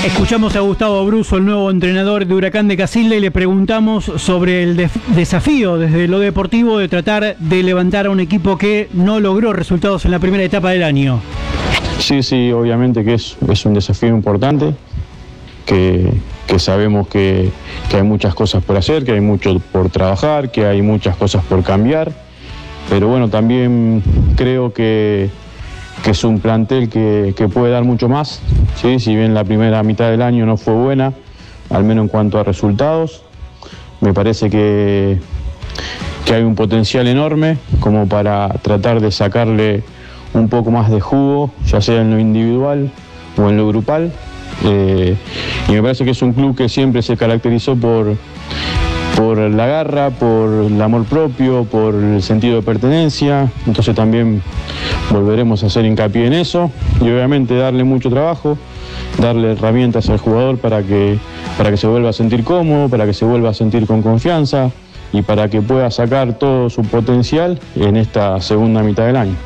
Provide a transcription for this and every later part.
Escuchamos a Gustavo Abruzzo, el nuevo entrenador de Huracán de Casilda, y le preguntamos sobre el desafío desde lo deportivo de tratar de levantar a un equipo que no logró resultados en la primera etapa del año. Sí, obviamente que es un desafío importante, que sabemos que hay muchas cosas por hacer, que hay mucho por trabajar, que hay muchas cosas por cambiar, pero bueno, también creo que es un plantel que puede dar mucho más, ¿sí? Si bien la primera mitad del año no fue buena, al menos en cuanto a resultados, me parece que hay un potencial enorme como para tratar de sacarle un poco más de jugo, ya sea en lo individual o en lo grupal, y me parece que es un club que siempre se caracterizó por la garra, por el amor propio, por el sentido de pertenencia. Entonces también volveremos a hacer hincapié en eso y obviamente darle mucho trabajo, darle herramientas al jugador para que se vuelva a sentir cómodo, para que se vuelva a sentir con confianza y para que pueda sacar todo su potencial en esta segunda mitad del año.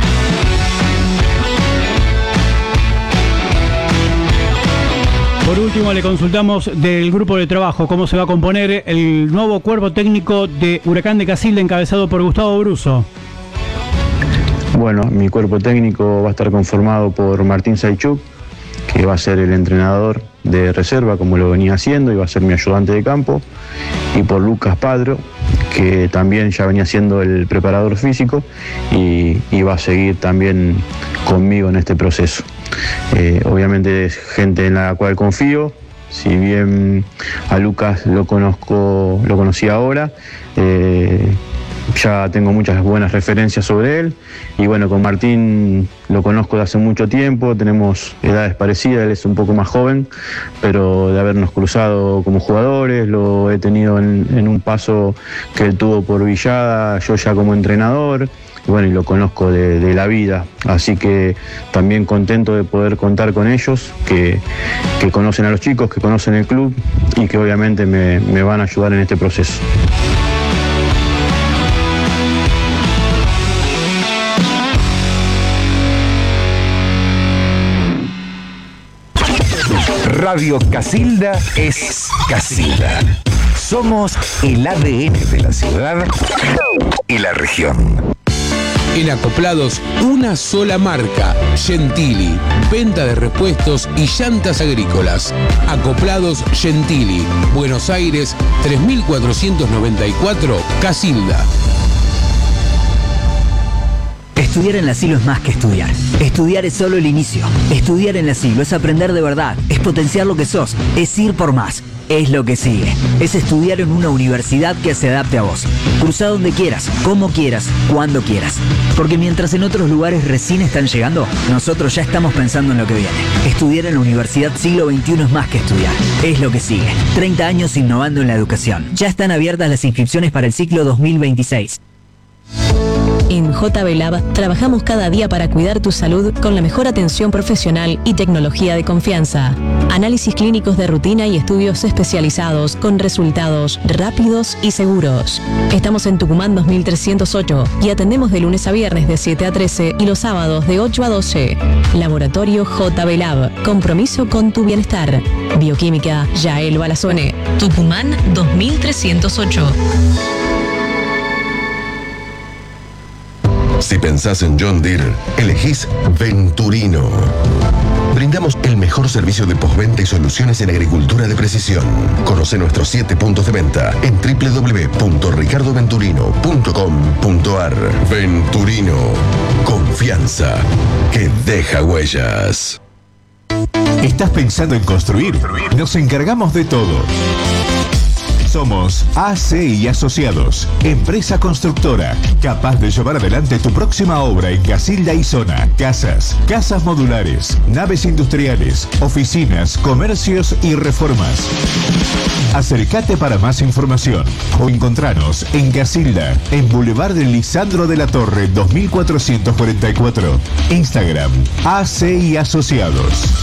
Por último, le consultamos del grupo de trabajo, cómo se va a componer el nuevo cuerpo técnico de Huracán de Casilda, encabezado por Gustavo Abruzzo. Bueno, mi cuerpo técnico va a estar conformado por Martín Saychuk, que va a ser el entrenador de reserva, como lo venía haciendo, y va a ser mi ayudante de campo, y por Lucas Padro, que también ya venía siendo el preparador físico y va a seguir también conmigo en este proceso. Obviamente es gente en la cual confío, si bien a Lucas lo conocí ahora, ya tengo muchas buenas referencias sobre él, y bueno, con Martín lo conozco de hace mucho tiempo, tenemos edades parecidas, él es un poco más joven, pero de habernos cruzado como jugadores, lo he tenido en un paso que él tuvo por Villada, yo ya como entrenador, y bueno, y lo conozco de la vida, así que también contento de poder contar con ellos, que conocen a los chicos, que conocen el club y que obviamente me van a ayudar en este proceso. Radio Casilda es Casilda. Somos el ADN de la ciudad y la región. En Acoplados, una sola marca, Gentili. Venta de repuestos y llantas agrícolas. Acoplados Gentili. Buenos Aires, 3494, Casilda. Estudiar en la Silo es más que estudiar. Estudiar es solo el inicio. Estudiar en la Silo es aprender de verdad, es potenciar lo que sos, es ir por más. Es lo que sigue. Es estudiar en una universidad que se adapte a vos. Cruza donde quieras, como quieras, cuando quieras. Porque mientras en otros lugares recién están llegando, nosotros ya estamos pensando en lo que viene. Estudiar en la Universidad Siglo XXI es más que estudiar. Es lo que sigue. 30 años innovando en la educación. Ya están abiertas las inscripciones para el ciclo 2026. En JB Lab trabajamos cada día para cuidar tu salud con la mejor atención profesional y tecnología de confianza. Análisis clínicos de rutina y estudios especializados con resultados rápidos y seguros. Estamos en Tucumán 2308 y atendemos de lunes a viernes de 7 a 13 y los sábados de 8 a 12. Laboratorio JB Lab. Compromiso con tu bienestar. Bioquímica Yael Balazone. Tucumán 2308. Si pensás en John Deere, elegís Venturino. Brindamos el mejor servicio de postventa y soluciones en agricultura de precisión. Conoce nuestros 7 puntos de venta en www.ricardoventurino.com.ar. Venturino. Confianza que deja huellas. ¿Estás pensando en construir? Nos encargamos de todo. Somos AC y Asociados, empresa constructora, capaz de llevar adelante tu próxima obra en Casilda y zona. Casas modulares, naves industriales, oficinas, comercios y reformas. Acércate para más información o encontranos en Casilda, en Boulevard de Lisandro de la Torre 2444. Instagram, AC y Asociados.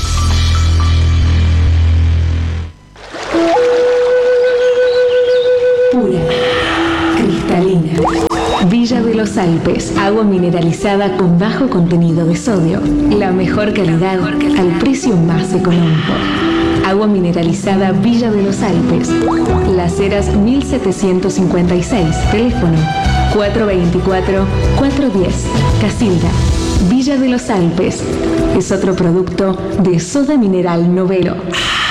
Pura, cristalina. Villa de los Alpes, agua mineralizada con bajo contenido de sodio. La mejor calidad al precio más económico. Agua mineralizada Villa de los Alpes. Las Heras 1756. Teléfono 424-410. Casilda, Villa de los Alpes. Es otro producto de Soda Mineral Novelo.